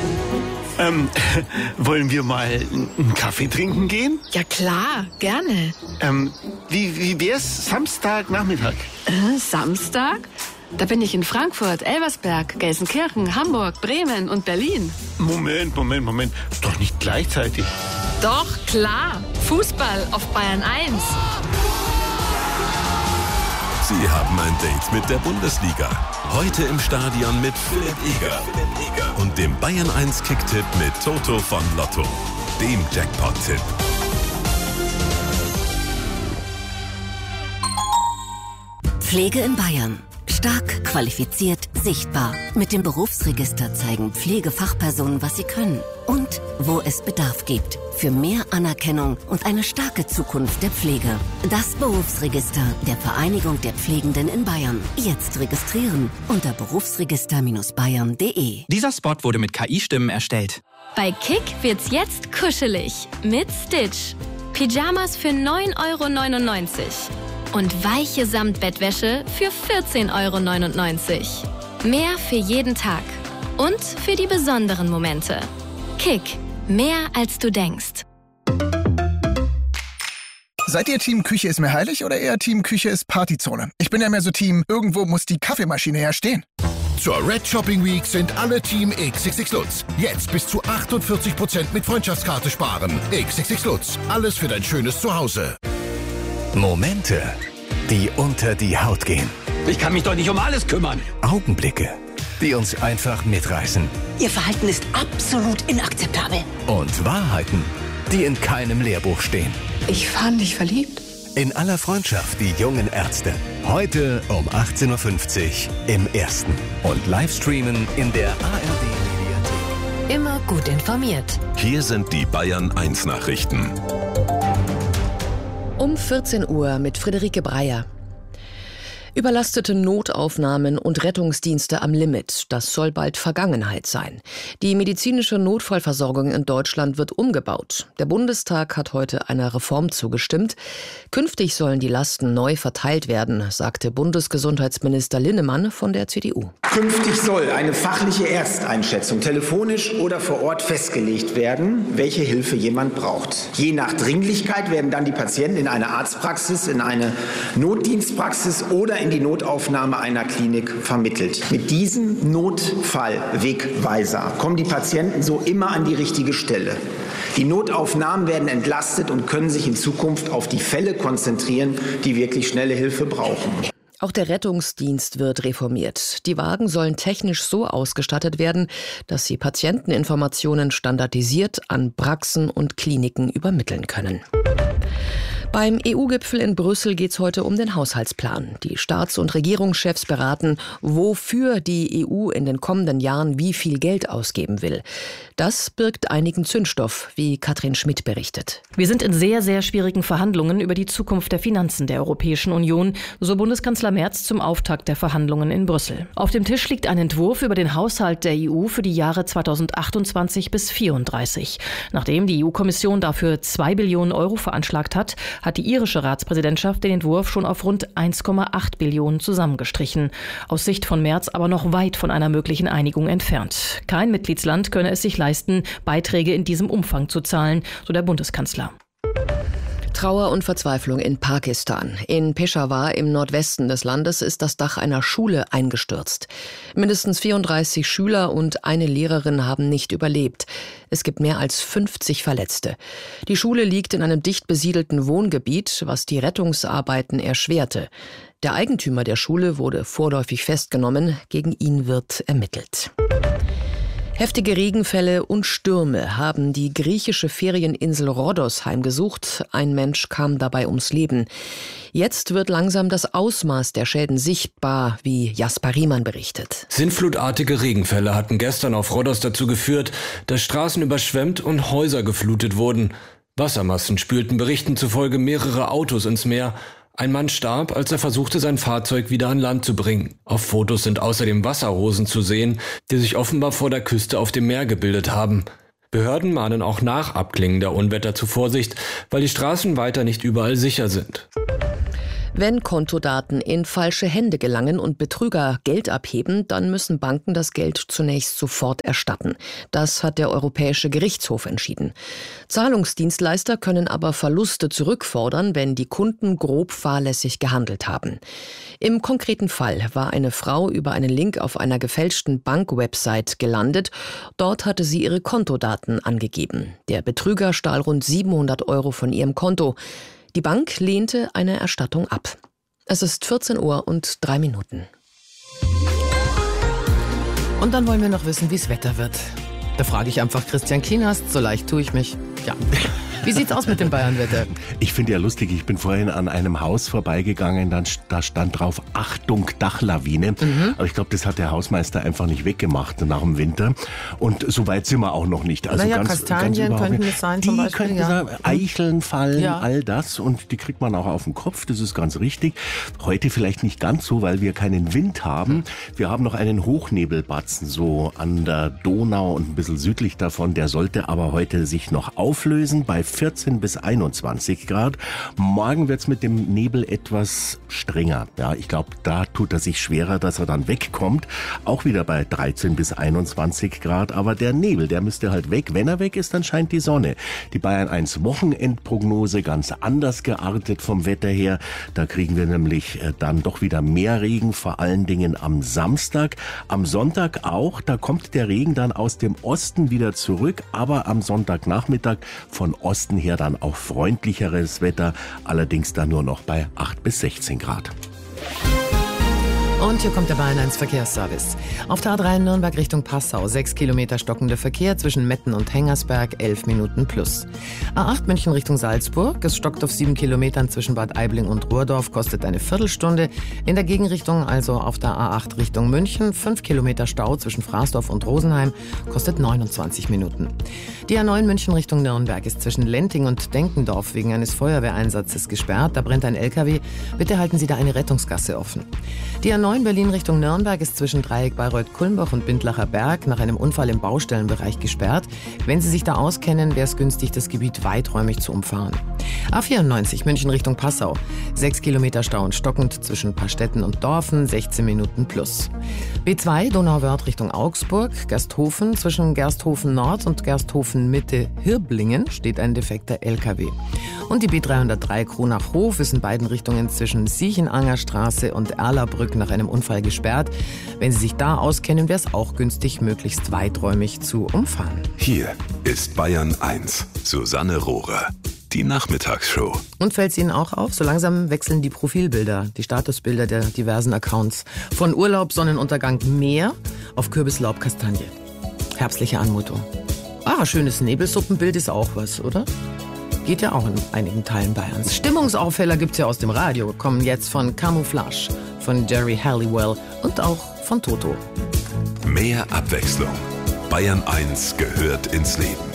Wollen wir mal einen Kaffee trinken gehen? Ja klar, gerne. Wie wär's Samstagnachmittag? Samstag? Da bin ich in Frankfurt, Elversberg, Gelsenkirchen, Hamburg, Bremen und Berlin. Moment. Doch nicht gleichzeitig. Doch, klar. Fußball auf Bayern 1. Sie haben ein Date mit der Bundesliga. Heute im Stadion mit Philipp Eger und dem Bayern 1 Kicktipp mit Toto von Lotto, dem Jackpot-Tipp. Pflege in Bayern. Stark, qualifiziert, sichtbar. Mit dem Berufsregister zeigen Pflegefachpersonen, was sie können und wo es Bedarf gibt. Für mehr Anerkennung und eine starke Zukunft der Pflege. Das Berufsregister der Vereinigung der Pflegenden in Bayern. Jetzt registrieren unter berufsregister-bayern.de. Dieser Spot wurde mit KI-Stimmen erstellt. Bei Kick wird's jetzt kuschelig mit Stitch. Pyjamas für 9,99 € und weiche Samtbettwäsche für 14,99 €. Mehr für jeden Tag und für die besonderen Momente. Kick. Mehr als du denkst. Seid ihr Team Küche ist mir heilig oder eher Team Küche ist Partyzone? Ich bin ja mehr so Team, irgendwo muss die Kaffeemaschine herstehen. Zur Red Shopping Week sind alle Team XXX Lutz. Jetzt bis zu 48% mit Freundschaftskarte sparen. XXX Lutz. Alles für dein schönes Zuhause. Momente, die unter die Haut gehen. Ich kann mich doch nicht um alles kümmern. Augenblicke, die uns einfach mitreißen. Ihr Verhalten ist absolut inakzeptabel. Und Wahrheiten, die in keinem Lehrbuch stehen. Ich fand dich verliebt. In aller Freundschaft die jungen Ärzte. Heute um 18:50 Uhr im Ersten. Und Livestreamen in der ARD-Mediathek. Immer gut informiert. Hier sind die Bayern 1 Nachrichten. Um 14 Uhr mit Friederike Breyer. Überlastete Notaufnahmen und Rettungsdienste am Limit. Das soll bald Vergangenheit sein. Die medizinische Notfallversorgung in Deutschland wird umgebaut. Der Bundestag hat heute einer Reform zugestimmt. Künftig sollen die Lasten neu verteilt werden, sagte Bundesgesundheitsminister Linnemann von der CDU. Künftig soll eine fachliche Ersteinschätzung telefonisch oder vor Ort festgelegt werden, welche Hilfe jemand braucht. Je nach Dringlichkeit werden dann die Patienten in eine Arztpraxis, in eine Notdienstpraxis oder in die Notaufnahme einer Klinik vermittelt. Mit diesem Notfallwegweiser kommen die Patienten so immer an die richtige Stelle. Die Notaufnahmen werden entlastet und können sich in Zukunft auf die Fälle konzentrieren, die wirklich schnelle Hilfe brauchen. Auch der Rettungsdienst wird reformiert. Die Wagen sollen technisch so ausgestattet werden, dass sie Patienteninformationen standardisiert an Praxen und Kliniken übermitteln können. Beim EU-Gipfel in Brüssel geht es heute um den Haushaltsplan. Die Staats- und Regierungschefs beraten, wofür die EU in den kommenden Jahren wie viel Geld ausgeben will. Das birgt einigen Zündstoff, wie Katrin Schmidt berichtet. Wir sind in sehr, sehr schwierigen Verhandlungen über die Zukunft der Finanzen der Europäischen Union, so Bundeskanzler Merz zum Auftakt der Verhandlungen in Brüssel. Auf dem Tisch liegt ein Entwurf über den Haushalt der EU für die Jahre 2028 bis 2034. Nachdem die EU-Kommission dafür 2 Billionen € veranschlagt hat die irische Ratspräsidentschaft den Entwurf schon auf rund 1,8 Billionen zusammengestrichen. Aus Sicht von Merz aber noch weit von einer möglichen Einigung entfernt. Kein Mitgliedsland könne es sich leisten, Beiträge in diesem Umfang zu zahlen, so der Bundeskanzler. Trauer und Verzweiflung in Pakistan. In Peshawar im Nordwesten des Landes ist das Dach einer Schule eingestürzt. Mindestens 34 Schüler und eine Lehrerin haben nicht überlebt. Es gibt mehr als 50 Verletzte. Die Schule liegt in einem dicht besiedelten Wohngebiet, was die Rettungsarbeiten erschwerte. Der Eigentümer der Schule wurde vorläufig festgenommen. Gegen ihn wird ermittelt. Heftige Regenfälle und Stürme haben die griechische Ferieninsel Rhodos heimgesucht. Ein Mensch kam dabei ums Leben. Jetzt wird langsam das Ausmaß der Schäden sichtbar, wie Jasper Riemann berichtet. Sintflutartige Regenfälle hatten gestern auf Rhodos dazu geführt, dass Straßen überschwemmt und Häuser geflutet wurden. Wassermassen spülten Berichten zufolge mehrere Autos ins Meer. Ein Mann starb, als er versuchte, sein Fahrzeug wieder an Land zu bringen. Auf Fotos sind außerdem Wasserrosen zu sehen, die sich offenbar vor der Küste auf dem Meer gebildet haben. Behörden mahnen auch nach Abklingen der Unwetter zu Vorsicht, weil die Straßen weiter nicht überall sicher sind. Wenn Kontodaten in falsche Hände gelangen und Betrüger Geld abheben, dann müssen Banken das Geld zunächst sofort erstatten. Das hat der Europäische Gerichtshof entschieden. Zahlungsdienstleister können aber Verluste zurückfordern, wenn die Kunden grob fahrlässig gehandelt haben. Im konkreten Fall war eine Frau über einen Link auf einer gefälschten Bankwebsite gelandet. Dort hatte sie ihre Kontodaten angegeben. Der Betrüger stahl rund 700 € von ihrem Konto. Die Bank lehnte eine Erstattung ab. Es ist 14 Uhr und 3 Minuten. Und dann wollen wir noch wissen, wie es Wetter wird. Da frage ich einfach Christian Kienast, so leicht tue ich mich. Ja. Wie sieht's aus mit dem Bayernwetter? Ich finde ja lustig, ich bin vorhin an einem Haus vorbeigegangen, da stand drauf Achtung Dachlawine. Aber ich glaube, das hat der Hausmeister einfach nicht weggemacht nach dem Winter. Und so weit sind wir auch noch nicht. Also naja, Kastanien könnten es sein zum Beispiel. Könnten sein, Eicheln fallen, all das. Und die kriegt man auch auf den Kopf, das ist ganz richtig. Heute vielleicht nicht ganz so, weil wir keinen Wind haben. Wir haben noch einen Hochnebelbatzen so an der Donau und ein bisschen südlich davon. Der sollte aber heute sich noch auflösen bei 14 bis 21 Grad. Morgen wird's mit dem Nebel etwas strenger. Ja, ich glaube, da tut er sich schwerer, dass er dann wegkommt. Auch wieder bei 13 bis 21 Grad. Aber der Nebel, der müsste halt weg. Wenn er weg ist, dann scheint die Sonne. Die Bayern 1 Wochenendprognose ganz anders geartet vom Wetter her. Da kriegen wir nämlich dann doch wieder mehr Regen, vor allen Dingen am Samstag. Am Sonntag auch. Da kommt der Regen dann aus dem Osten wieder zurück. Aber am Sonntagnachmittag von Osten her dann auch freundlicheres Wetter, allerdings dann nur noch bei 8 bis 16 Grad. Und hier kommt der Bayern 1 Verkehrsservice. Auf der A3 Nürnberg Richtung Passau, 6 Kilometer stockender Verkehr zwischen Metten und Hengersberg, 11 Minuten plus. A8 München Richtung Salzburg, es stockt auf 7 Kilometern zwischen Bad Aibling und Ruhrdorf, kostet eine Viertelstunde. In der Gegenrichtung, also auf der A8 Richtung München, 5 Kilometer Stau zwischen Fraßdorf und Rosenheim, kostet 29 Minuten. Die A9 München Richtung Nürnberg ist zwischen Lenting und Denkendorf wegen eines Feuerwehreinsatzes gesperrt. Da brennt ein LKW. Bitte halten Sie da eine Rettungsgasse offen. Die A9 Berlin Richtung Nürnberg ist zwischen Dreieck Bayreuth-Kulmbach und Bindlacher Berg nach einem Unfall im Baustellenbereich gesperrt. Wenn Sie sich da auskennen, wäre es günstig, das Gebiet weiträumig zu umfahren. A94 München Richtung Passau. 6 Kilometer Stau und stockend zwischen Paarstetten und Dorfen, 16 Minuten plus. B2 Donauwörth Richtung Augsburg. Gersthofen zwischen Gersthofen Nord und Gersthofen Mitte Hirblingen steht ein defekter LKW. Und die B303 Kronach-Hof ist in beiden Richtungen zwischen Siechenanger Straße und Erlabrück nach einem Unfall gesperrt. Wenn Sie sich da auskennen, wäre es auch günstig, möglichst weiträumig zu umfahren. Hier ist Bayern 1. Susanne Rohrer. Die Nachmittagsshow. Und fällt es Ihnen auch auf? So langsam wechseln die Profilbilder, die Statusbilder der diversen Accounts. Von Urlaub, Sonnenuntergang, Meer auf Kürbislaub, Kastanie. Herbstliche Anmutung. Schönes Nebelsuppenbild ist auch was, oder? Geht ja auch in einigen Teilen Bayerns. Stimmungsaufheller gibt's ja aus dem Radio, kommen jetzt von Camouflage, von Jerry Halliwell und auch von Toto. Mehr Abwechslung. Bayern 1 gehört ins Leben.